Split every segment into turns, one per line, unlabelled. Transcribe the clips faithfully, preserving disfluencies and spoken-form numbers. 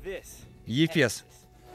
Ефес.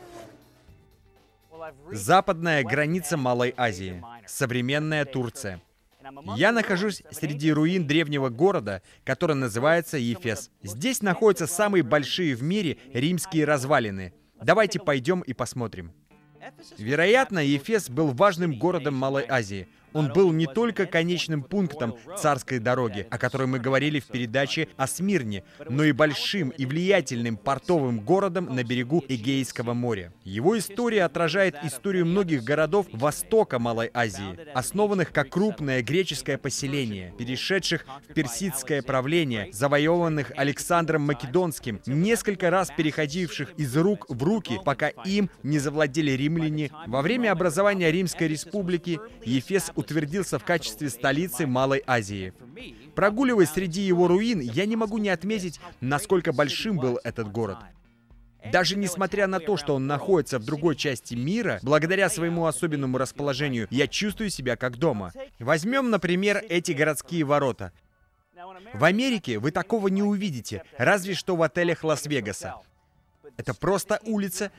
Западная граница Малой Азии. Современная Турция. Я нахожусь среди руин древнего города, который называется Ефес. Здесь находятся самые большие в мире римские развалины. Давайте пойдем и посмотрим. Вероятно, Ефес был важным городом Малой Азии. Он был не только конечным пунктом царской дороги, о которой мы говорили в передаче о Смирне, но и большим и влиятельным портовым городом на берегу Эгейского моря. Его история отражает историю многих городов Востока Малой Азии, основанных как крупное греческое поселение, перешедших в персидское правление, завоеванных Александром Македонским, несколько раз переходивших из рук в руки, пока им не завладели римляне. Во время образования Римской республики Ефес утвердился в качестве столицы Малой Азии. Прогуливаясь среди его руин, я не могу не отметить, насколько большим был этот город. Даже несмотря на то, что он находится в другой части мира, благодаря своему особенному расположению, я чувствую себя как дома. Возьмем, например, эти городские ворота. В Америке вы такого не увидите, разве что в отелях Лас-Вегаса. Это просто улица,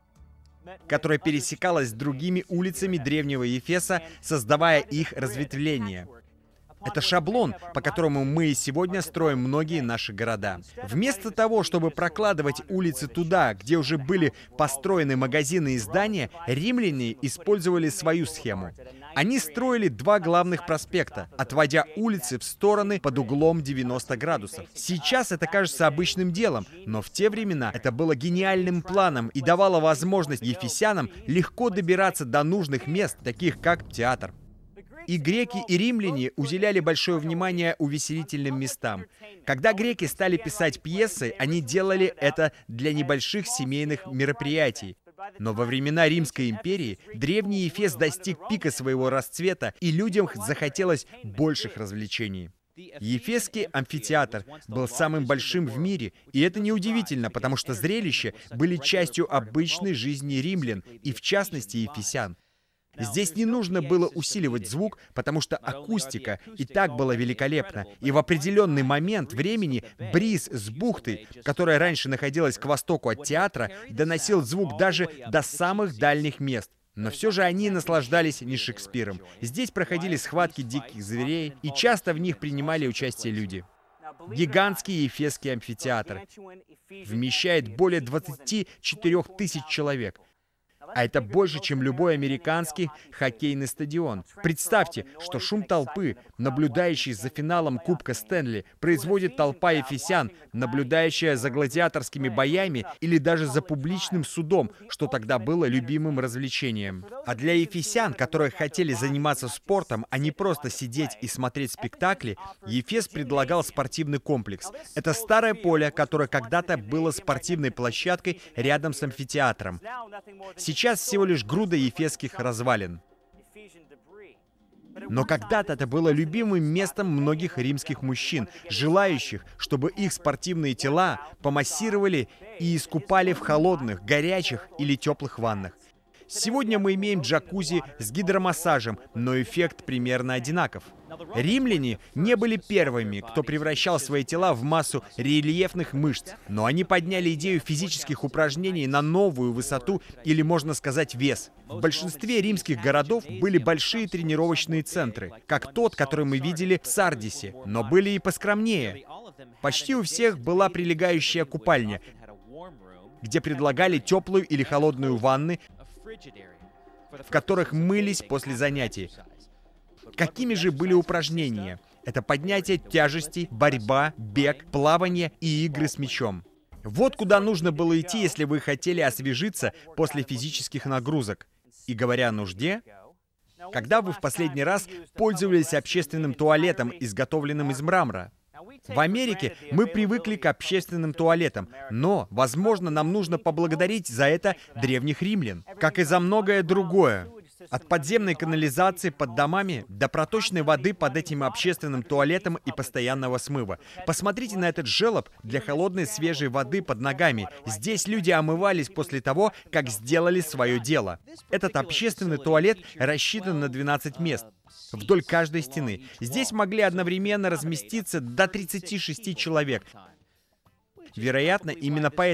которая пересекалась с другими улицами древнего Ефеса, создавая их разветвление. Это шаблон, по которому мы сегодня строим многие наши города. Вместо того, чтобы прокладывать улицы туда, где уже были построены магазины и здания, римляне использовали свою схему. Они строили два главных проспекта, отводя улицы в стороны под углом девяносто градусов. Сейчас это кажется обычным делом, но в те времена это было гениальным планом и давало возможность ефесянам легко добираться до нужных мест, таких как театр. И греки, и римляне уделяли большое внимание увеселительным местам. Когда греки стали писать пьесы, они делали это для небольших семейных мероприятий. Но во времена Римской империи древний Ефес достиг пика своего расцвета, и людям захотелось больших развлечений. Ефесский амфитеатр был самым большим в мире, и это неудивительно, потому что зрелища были частью обычной жизни римлян, и в частности ефесян. Здесь не нужно было усиливать звук, потому что акустика и так была великолепна. И в определенный момент времени бриз с бухты, которая раньше находилась к востоку от театра, доносил звук даже до самых дальних мест. Но все же они наслаждались не Шекспиром. Здесь проходили схватки диких зверей, и часто в них принимали участие люди. Гигантский Ефесский амфитеатр вмещает более двадцати четырёх тысяч человек. А это больше, чем любой американский хоккейный стадион. Представьте, что шум толпы, наблюдающей за финалом Кубка Стэнли, производит толпа ефесян, наблюдающая за гладиаторскими боями или даже за публичным судом, что тогда было любимым развлечением. А для ефесян, которые хотели заниматься спортом, а не просто сидеть и смотреть спектакли, Ефес предлагал спортивный комплекс. Это старое поле, которое когда-то было спортивной площадкой рядом с амфитеатром. Сейчас всего лишь груда ефесских развалин. Но когда-то это было любимым местом многих римских мужчин, желающих, чтобы их спортивные тела помассировали и искупали в холодных, горячих или теплых ваннах. Сегодня мы имеем джакузи с гидромассажем, но эффект примерно одинаков. Римляне не были первыми, кто превращал свои тела в массу рельефных мышц, но они подняли идею физических упражнений на новую высоту, или, можно сказать, вес. В большинстве римских городов были большие тренировочные центры, как тот, который мы видели в Сардисе, но были и поскромнее. Почти у всех была прилегающая купальня, где предлагали теплую или холодную ванны, в которых мылись после занятий. Какими же были упражнения? Это поднятие тяжестей, борьба, бег, плавание и игры с мячом. Вот куда нужно было идти, если вы хотели освежиться после физических нагрузок. И говоря о нужде, когда вы в последний раз пользовались общественным туалетом, изготовленным из мрамора? В Америке мы привыкли к общественным туалетам, но, возможно, нам нужно поблагодарить за это древних римлян, как и за многое другое. От подземной канализации под домами до проточной воды под этим общественным туалетом и постоянного смыва. Посмотрите на этот желоб для холодной свежей воды под ногами. Здесь люди омывались после того, как сделали свое дело. Этот общественный туалет рассчитан на двенадцать мест вдоль каждой стены. Здесь могли одновременно разместиться до тридцати шести человек. Вероятно, именно поэтому